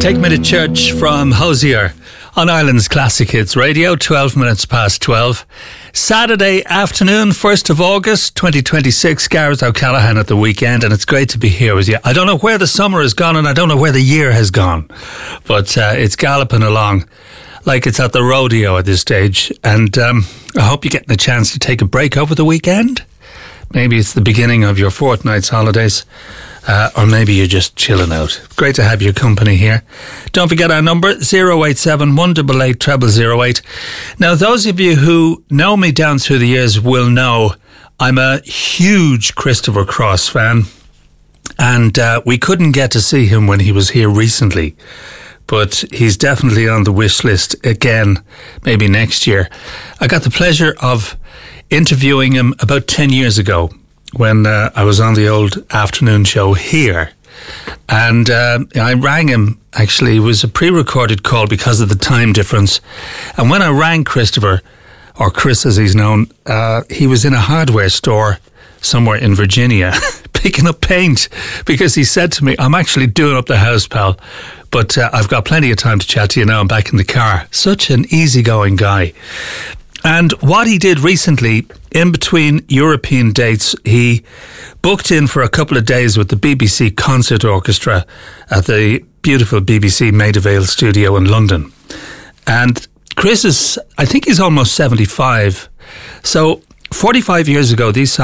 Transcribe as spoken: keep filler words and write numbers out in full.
Take Me to Church from Hozier on Ireland's Classic Hits Radio, twelve minutes past twelve. Saturday afternoon, first of August twenty twenty-six, Gareth O'Callaghan at the weekend, and it's great to be here with you. I don't know where the summer has gone and I don't know where the year has gone, but uh, it's galloping along like it's at the rodeo at this stage, and um, I hope you're getting a chance to take a break over the weekend. Maybe it's the beginning of your fortnight's holidays. Uh, or maybe you're just chilling out. Great to have your company here. Don't forget our number, zero eight seven, one eight eight, zero zero zero eight. Now, those of you who know me down through the years will know I'm a huge Christopher Cross fan. And uh, we couldn't get to see him when he was here recently. But he's definitely on the wish list again, maybe next year. I got the pleasure of interviewing him about ten years ago, when uh, I was on the old afternoon show here. And uh, I rang him, actually. It was a pre-recorded call because of the time difference. And when I rang Christopher, or Chris as he's known, uh, he was in a hardware store somewhere in Virginia picking up paint, because he said to me, I'm actually doing up the house, pal, but uh, I've got plenty of time to chat to you now. I'm back in the car. Such an easygoing guy. And what he did recently, in between European dates, he booked in for a couple of days with the B B C Concert Orchestra at the beautiful B B C Maida Vale studio in London. And Chris is, I think he's almost seventy-five. So forty-five years ago, these songs